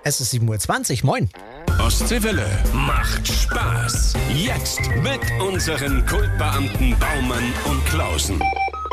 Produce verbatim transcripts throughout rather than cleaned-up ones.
Es ist sieben Uhr zwanzig, moin. Ostseewelle macht Spaß. Jetzt mit unseren Kultbeamten Baumann und Klausen.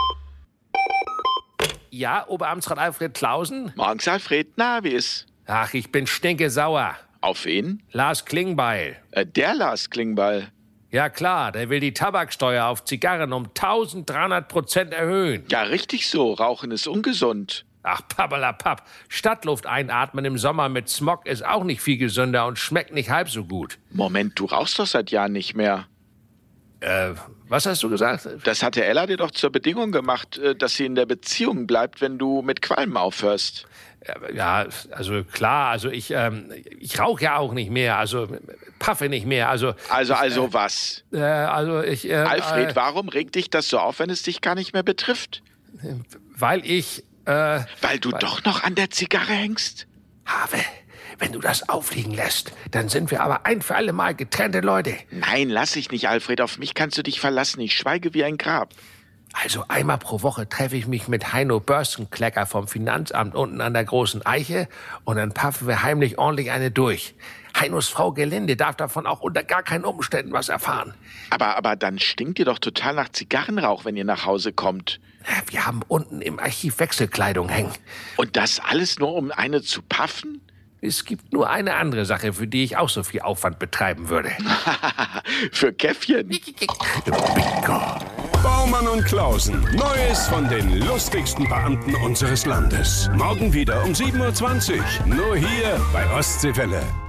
Ja, Oberamtsrat Alfred Klausen? Morgens, Alfred. Na, wie ist? Ach, ich bin stinkesauer. Auf wen? Lars Klingbeil. Äh, der Lars Klingbeil. Ja klar, der will die Tabaksteuer auf Zigarren um dreizehnhundert Prozent erhöhen. Ja, richtig so. Rauchen ist ungesund. Ach, pappalapapp. Stadtluft einatmen im Sommer mit Smog ist auch nicht viel gesünder und schmeckt nicht halb so gut. Moment, du rauchst doch seit Jahren nicht mehr. Äh, was hast du gesagt? Das hatte Ella dir doch zur Bedingung gemacht, äh, dass sie in der Beziehung bleibt, wenn du mit Qualmen aufhörst. Ja, also klar, also ich, ähm, ich rauche ja auch nicht mehr, also paffe nicht mehr, also... Also, ich, also äh, was? Äh, also ich... Äh, Alfred, äh, warum regt dich das so auf, wenn es dich gar nicht mehr betrifft? Weil ich... Äh, weil du weil doch noch an der Zigarre hängst? Have, wenn du das aufliegen lässt, dann sind wir aber ein für alle Mal getrennte Leute. Nein, lass ich nicht, Alfred. Auf mich kannst du dich verlassen. Ich schweige wie ein Grab. Also einmal pro Woche treffe ich mich mit Heino Börstenklecker vom Finanzamt unten an der großen Eiche und dann paffen wir heimlich ordentlich eine durch. Heinos Frau Gelinde darf davon auch unter gar keinen Umständen was erfahren. Aber, aber dann stinkt ihr doch total nach Zigarrenrauch, wenn ihr nach Hause kommt. Wir haben unten im Archiv Wechselkleidung hängen. Und das alles nur, um eine zu paffen? Es gibt nur eine andere Sache, für die ich auch so viel Aufwand betreiben würde. Für Käffchen? Bingo. Baumann und Klausen. Neues von den lustigsten Beamten unseres Landes. Morgen wieder um sieben Uhr zwanzig. Nur hier bei Ostseewelle.